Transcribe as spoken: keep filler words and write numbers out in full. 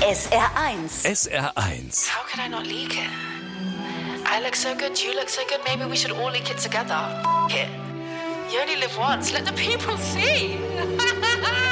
S R eins. S R eins. How could I not leak it? I look so good, you look so good, maybe we should all leak it together. F- it. You only live once, let the people see.